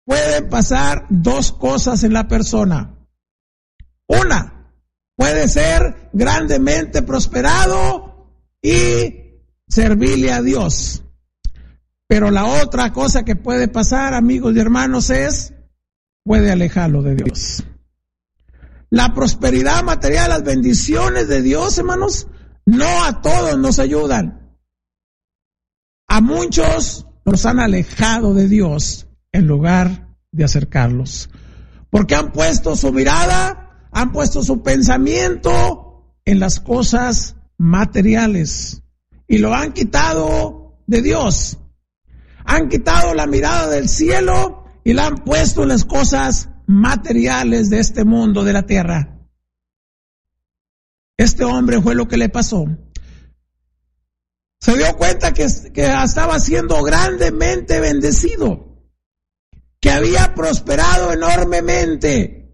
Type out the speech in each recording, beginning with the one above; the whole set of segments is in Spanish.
pueden pasar dos cosas en la persona. Una, puede ser grandemente prosperado y servirle a Dios. Pero la otra cosa que puede pasar, amigos y hermanos, puede alejarlo de Dios. La prosperidad material, las bendiciones de Dios, hermanos, no a todos nos ayudan. A muchos nos han alejado de Dios en lugar de acercarlos. Porque han puesto su mirada, han puesto su pensamiento en las cosas materiales y lo han quitado de Dios. Han quitado la mirada del cielo y la han puesto en las cosas materiales de este mundo, de la tierra. Este hombre fue lo que le pasó. Se dio cuenta que estaba siendo grandemente bendecido, que había prosperado enormemente.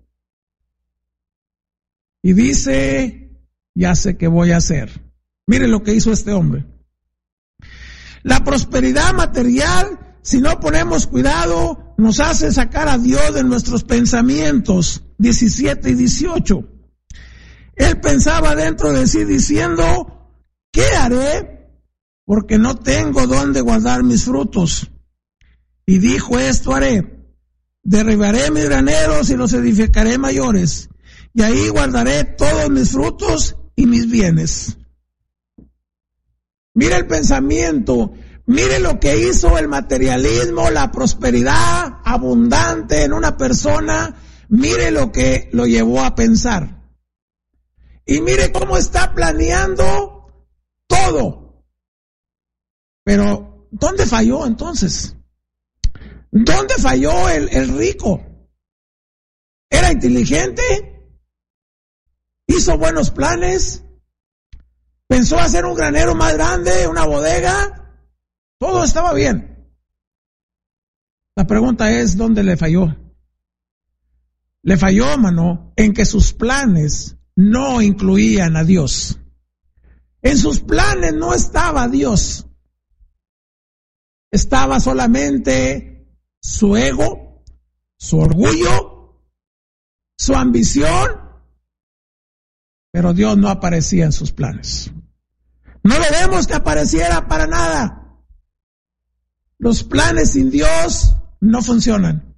Y dice, ya sé qué voy a hacer. Miren lo que hizo este hombre. La prosperidad material, si no ponemos cuidado, nos hace sacar a Dios de nuestros pensamientos. 17 y 18. Él pensaba dentro de sí diciendo, ¿qué haré? Porque no tengo dónde guardar mis frutos. Y dijo, esto haré. Derribaré mis graneros y los edificaré mayores. Y ahí guardaré todos mis frutos y mis bienes. Mire el pensamiento, mire lo que hizo el materialismo, la prosperidad abundante en una persona, mire lo que lo llevó a pensar. Y mire cómo está planeando todo. Pero, ¿dónde falló entonces? ¿Dónde falló el rico? ¿Era inteligente? ¿Hizo buenos planes? ¿Pensó hacer un granero más grande, una bodega? Todo estaba bien. La pregunta es, ¿dónde le falló? Le falló, hermano, en que sus planes no incluían a Dios. En sus planes no estaba Dios. Estaba solamente su ego, su orgullo, su ambición, pero Dios no aparecía en sus planes. No le vemos que apareciera para nada. Los planes sin Dios no funcionan.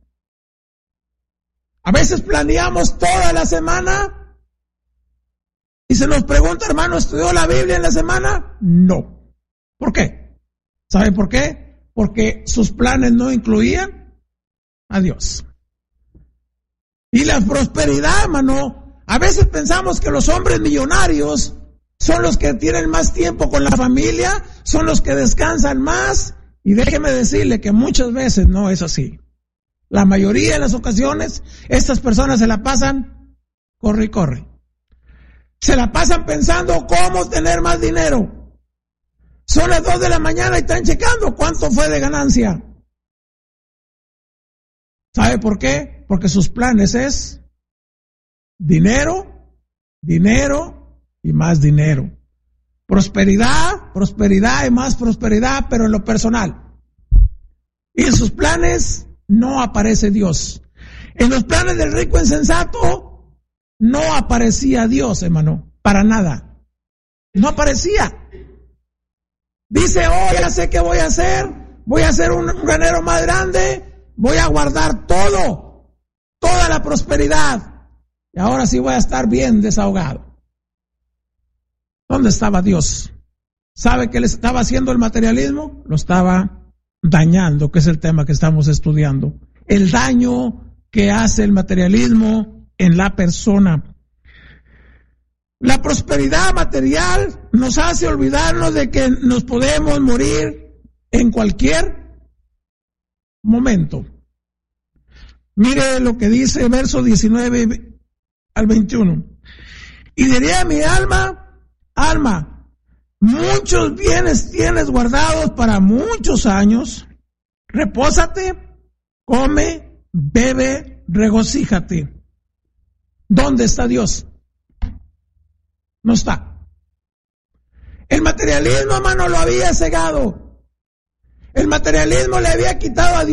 A veces planeamos toda la semana y se nos pregunta, hermano, ¿estudió la Biblia en la semana? No. ¿Por qué? ¿Sabe por qué? Porque sus planes no incluían a Dios. Y la prosperidad, hermano, a veces pensamos que los hombres millonarios son los que tienen más tiempo con la familia, son los que descansan más, y déjeme decirle que muchas veces no es así. La mayoría de las ocasiones, estas personas se la pasan, corre y corre. Se la pasan pensando cómo tener más dinero. Son las 2 de la mañana y están checando cuánto fue de ganancia. ¿Sabe por qué? Porque sus planes es dinero, dinero y más dinero. Prosperidad, prosperidad y más prosperidad, pero en lo personal. Y en sus planes no aparece Dios. En los planes del rico insensato no aparecía Dios, hermano, para nada. No aparecía. Dice, oh, ya sé qué voy a hacer un granero más grande, voy a guardar todo, toda la prosperidad, y ahora sí voy a estar bien desahogado. ¿Dónde estaba Dios? ¿Sabe qué le estaba haciendo el materialismo? Lo estaba dañando, que es el tema que estamos estudiando. El daño que hace el materialismo en la persona. La prosperidad material nos hace olvidarnos de que nos podemos morir en cualquier momento. Mire lo que dice verso 19 al 21. Y diré a mi alma, alma, muchos bienes tienes guardados para muchos años. Repósate, come, bebe, regocíjate. ¿Dónde está Dios? No está. El materialismo, hermano, lo había cegado. El materialismo le había quitado a Dios